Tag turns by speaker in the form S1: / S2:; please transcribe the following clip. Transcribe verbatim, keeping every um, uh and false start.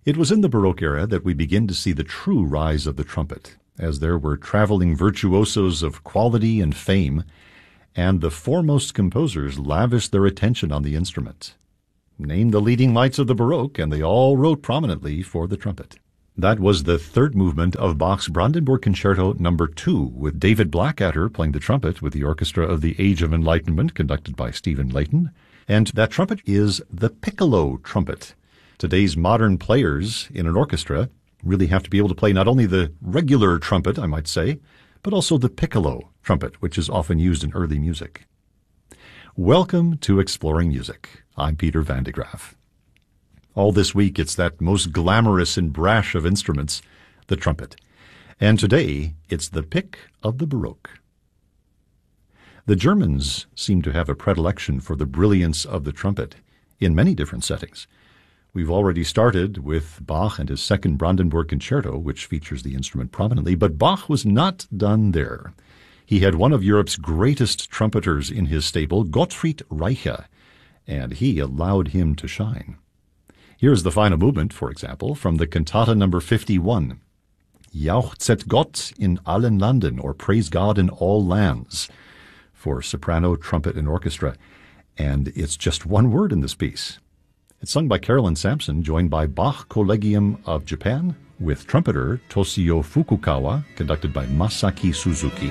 S1: It was in the Baroque era that we begin to see the true rise of the trumpet, as there were traveling virtuosos of quality and fame, and the foremost composers lavished their attention on the instrument. Name the leading lights of the Baroque, and they all wrote prominently for the trumpet. That was the third movement of Bach's Brandenburg Concerto number two, with David Blackadder playing the trumpet with the Orchestra of the Age of Enlightenment, conducted by Stephen Layton. And that trumpet is the piccolo trumpet. Today's modern players in an orchestra really have to be able to play not only the regular trumpet, I might say, but also the piccolo trumpet, which is often used in early music. Welcome to Exploring Music. I'm Peter van de Graaf. All this week, it's that most glamorous and brash of instruments, the trumpet. And today, it's the pick of the Baroque. The Germans seem to have a predilection for the brilliance of the trumpet in many different settings. We've already started with Bach and his second Brandenburg Concerto, which features the instrument prominently, but Bach was not done there. He had one of Europe's greatest trumpeters in his stable, Gottfried Reicha, and he allowed him to shine. Here's the final movement, for example, from the cantata number fifty-one, Jauchzet Gott in allen Landen, or Praise God in all lands, for soprano, trumpet, and orchestra. And it's just one word in this piece. It's sung by Carolyn Sampson, joined by Bach Collegium of Japan, with trumpeter Toshio Fukukawa, conducted by Masaki Suzuki.